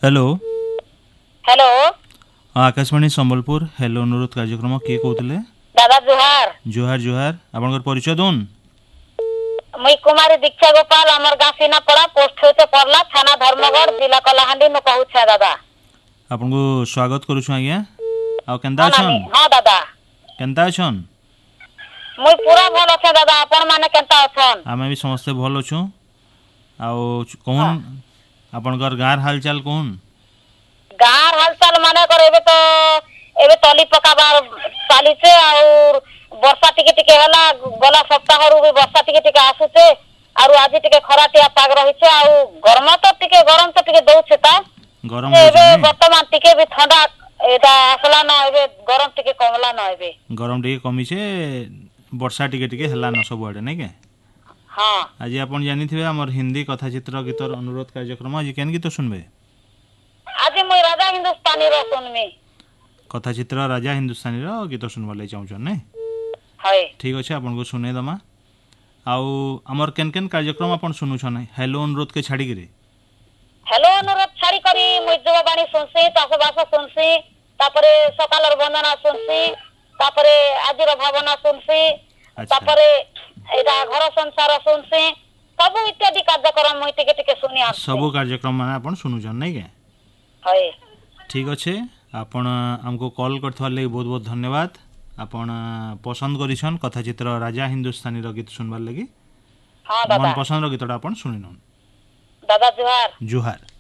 Hello hello Akashvani Sambalpur hello अनुरोध कार्यक्रम किए कहते दादा जुहार जोहार जोहार आपन परिचय दोन मुई कुमारी दीक्षा गोपाल अमर गाँव सीनापड़ा पोस्ट होते पड़ला थाना धर्मगढ़ जिला कलाहांडी न कहू छे दादा आपन को स्वागत करू छु आज्ञा आ केंता हाँ छन नानी हाँ दादा केंता छन मुई पूरा भल अच्छे दादा अपन माने केंता अछन आमे भी समस्त भल अछु आ कहून हाँ। आपनकर गार हालचाल कहून गाँव हालचाल माने कर एबे तली पकाबार चालीचे और वर्षा टिके टिके होला गला सप्ताह रु भी वर्षा टिके टिके आसुचे और आज टिके खराटिया पाग रहिছে आ गरम तो टिके दउছে ता गरम एबे होछन वर्तमान टिके भी ठंडा एटा आसला न एबे गरम टिके कमला न एबे गरम टिके कमी छे वर्षा टिके हेला न सब आडे नै के हाँ आज आपन जानि थिबे हमर हिंदी कथा चित्र गीतर अनुरोध कार्यक्रम आज केन गीत सुनबे आज मुई राजा हिंदुस्तानी रो सुनमी कथा चित्र राजा हिंदुस्तानी रो गीत सुनबा ले चाहू नै हाय ठीक अच्छे आपन को सुने दमा आउ हमर केन केन कार्यक्रम आपन सुनु छन हेलो अनुरोध के छाड़ी गिरे हेलो अनुरोध छाड़ी करी मुई जुवाबाणी सुनसी चाषबास सुनसी तापरे सकालर वंदना सुनसी तापरे आजिर भावना सुनसी तापरे एटा घर संसार सुनसी सब इत्यादि कार्यक्रम मुई टिके टिके सुनी आसी सब कार्यक्रम माने आपन सुनु छन नै के हाय ठीक अच्छे आपन हमको कॉल करथवा ले बहुत बहुत धन्यवाद आपण पसंद करिछन कथा चित्र राजा हिंदुस्तानी रो गीत सुनबार लगी हाँ दादा मन पसंद रो गीतटा आपण सुनिनन दादा जुहार जुहार